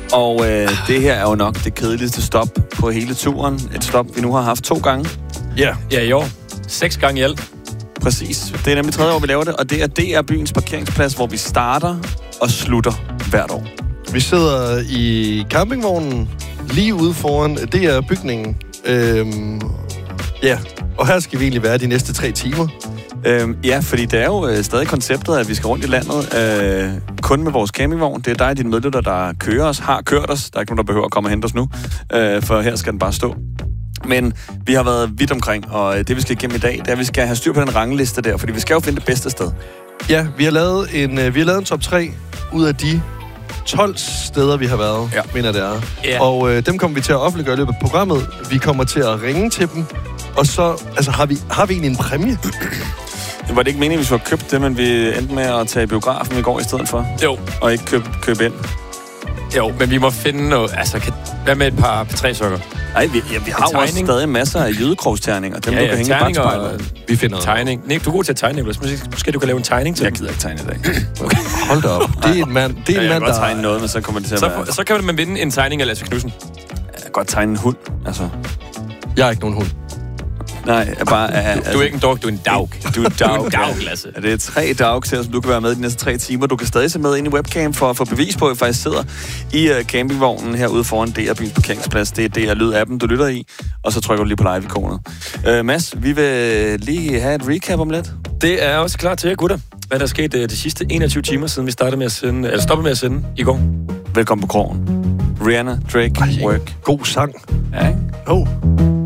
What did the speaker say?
Og det her er jo nok det kedeligste stop på hele turen. Et stop, vi nu har haft 2 gange. Ja, i år. 6 gange i alt. Præcis. Det er nemlig 3. år, vi laver det, og det er DR Byens parkeringsplads, hvor vi starter og slutter hvert år. Vi sidder i campingvognen lige ude foran DR-bygningen. Og her skal vi egentlig være de næste 3 timer. Ja, fordi det er jo stadig konceptet, at vi skal rundt i landet kun med vores campingvogn. Det er dig og dine medlytter, der kører os, har kørt os. Der er ikke nogen, der behøver at komme og hente os nu, for her skal den bare stå. Men vi har været vidt omkring, og det vi skal igennem i dag, det er, at vi skal have styr på den rangliste der, fordi vi skal jo finde det bedste sted. Ja, vi har lavet en top 3 ud af de 12 steder, vi har været, mener det er. Ja. Og dem kommer vi til at offentliggøre i løbet af programmet. Vi kommer til at ringe til dem, og så har vi egentlig en præmie. Var det ikke meningen, at vi skulle have købt det, men vi endte med at tage biografen i går i stedet for? Jo. Og ikke købe ind? Jo, men vi må finde noget... Altså, hvad med et par træsokker? Nej, vi har jo også stadig masser af jydekrogsterninger. Dem, du kan hænge i bakspejlet. Vi finder noget. Tegning. Nej, du er god til at tegne, Nicolas. Måske du kan lave en tegning til. Jeg gider ikke tegne i dag. Okay. Hold da op. Det er en mand, jeg kan godt tegne noget, men så kommer det til at være... Så kan man vinde en tegning af Lasse Knudsen. Jeg kan godt tegne en hund, altså. Jeg er ikke nogen hund. Nej, bare... Du er ikke en dog, du er en dag. Du er dag, Lasse. Det er 3 dags her, som du kan være med de næste 3 timer. Du kan stadig se med ind i webcam for at få bevis på, at jeg faktisk sidder i campingvognen herude foran DR Byens parkeringsplads. Det er DR Lyd-appen, du lytter i, og så trykker du lige på live-ikonet. Mads, vi vil lige have et recap om lidt. Det er også klar til jer, gutter. Hvad der er sket de sidste 21 timer, siden vi stoppede med at sende i går. Velkommen på krogen. Rihanna, Drake, Work. God sang. Ja, ikke?